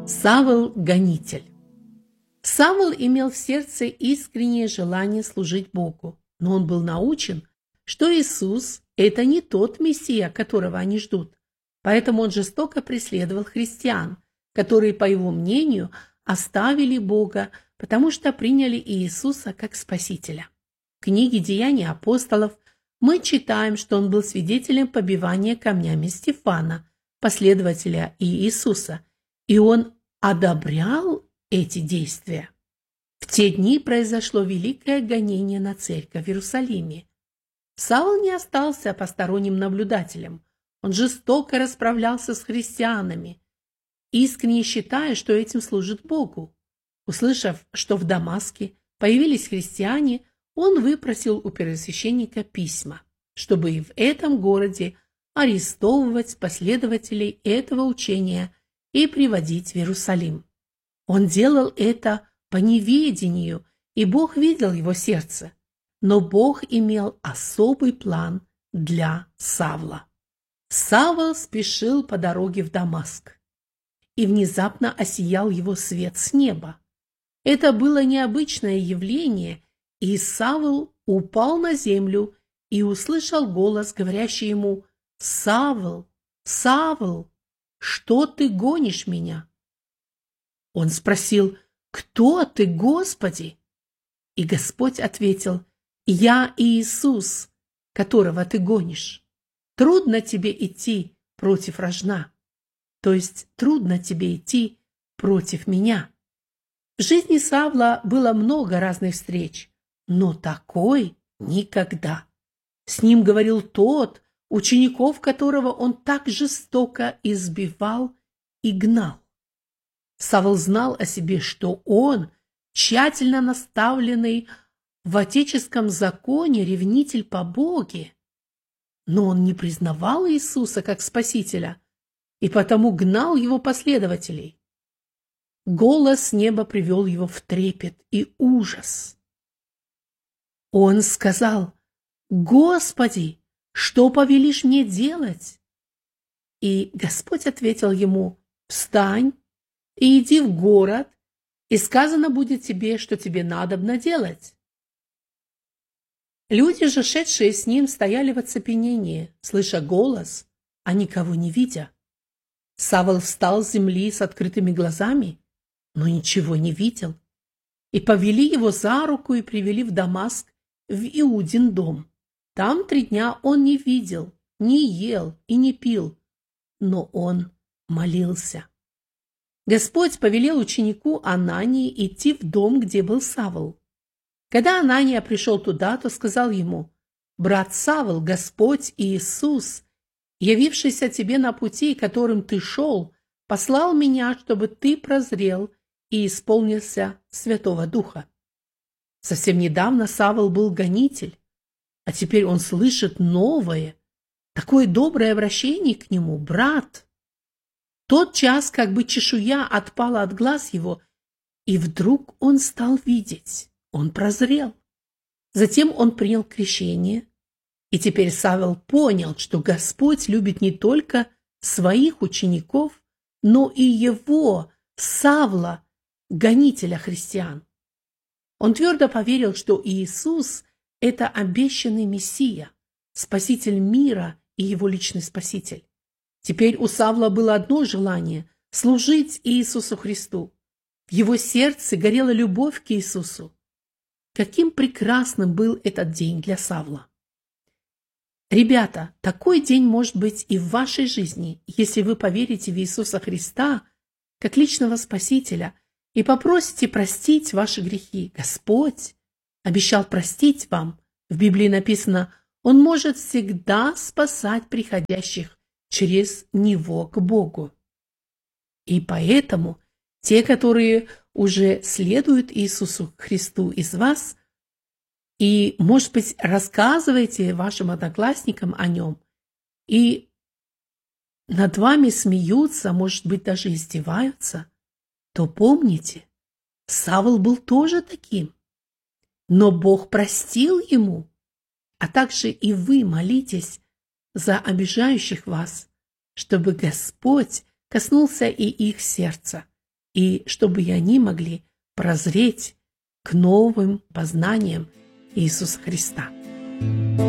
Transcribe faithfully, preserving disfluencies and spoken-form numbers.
Савл – гонитель. Савл имел в сердце искреннее желание служить Богу, но он был научен, что Иисус – это не тот Мессия, которого они ждут, поэтому он жестоко преследовал христиан, которые, по его мнению, оставили Бога, потому что приняли Иисуса как Спасителя. В книге «Деяния апостолов» мы читаем, что он был свидетелем побивания камнями Стефана, последователя Иисуса, и он одобрял эти действия. В те дни произошло великое гонение на церковь в Иерусалиме. Савл не остался посторонним наблюдателем. Он жестоко расправлялся с христианами, искренне считая, что этим служит Богу. Услышав, что в Дамаске появились христиане, он выпросил у первосвященника письма, чтобы и в этом городе арестовывать последователей этого учения и приводить в Иерусалим. Он делал это по неведению, и Бог видел его сердце. Но Бог имел особый план для Савла. Савл спешил по дороге в Дамаск, и внезапно осиял его свет с неба. Это было необычное явление, и Савл упал на землю и услышал голос, говорящий ему: «Савл, Савл, что ты гонишь меня?» Он спросил: «Кто ты, Господи?» И Господь ответил: «Я Иисус, которого ты гонишь. Трудно тебе идти против рожна, то есть трудно тебе идти против меня». В жизни Савла было много разных встреч, но такой никогда. С ним говорил тот, учеников которого он так жестоко избивал и гнал. Савл знал о себе, что он, тщательно наставленный в отеческом законе ревнитель по Боге, но он не признавал Иисуса как Спасителя и потому гнал его последователей. Голос с неба привел его в трепет и ужас. Он сказал: «Господи, что повелишь мне делать?» И Господь ответил ему: «Встань и иди в город, и сказано будет тебе, что тебе надобно делать». Люди же, шедшие с ним, стояли в оцепенении, слыша голос, а никого не видя. Савл встал с земли с открытыми глазами, но ничего не видел. И повели его за руку и привели в Дамаск, в Иудин дом. Там три дня он не видел, не ел и не пил, но он молился. Господь повелел ученику Анании идти в дом, где был Савл. Когда Анания пришел туда, то сказал ему: «Брат Савл, Господь Иисус, явившийся тебе на пути, которым ты шел, послал меня, чтобы ты прозрел и исполнился Святого Духа». Совсем недавно Савл был гонитель, а теперь он слышит новое, такое доброе обращение к нему: «Брат». Тот час как бы чешуя отпала от глаз его, и вдруг он стал видеть, он прозрел. Затем он принял крещение, и теперь Савл понял, что Господь любит не только своих учеников, но и его, Савла, гонителя христиан. Он твердо поверил, что Иисус – это обещанный Мессия, Спаситель мира и его личный Спаситель. Теперь у Савла было одно желание – служить Иисусу Христу. В его сердце горела любовь к Иисусу. Каким прекрасным был этот день для Савла! Ребята, такой день может быть и в вашей жизни, если вы поверите в Иисуса Христа как личного Спасителя и попросите простить ваши грехи. Господь обещал простить вам. В Библии написано: Он может всегда спасать приходящих через Него к Богу. И поэтому те, которые уже следуют Иисусу Христу из вас, и, может быть, рассказываете вашим одноклассникам о Нем, и над вами смеются, может быть, даже издеваются, то помните, Савл был тоже таким, но Бог простил ему, а также и вы молитесь за обижающих вас, чтобы Господь коснулся и их сердца, и чтобы и они могли прозреть к новым познаниям Иисуса Христа.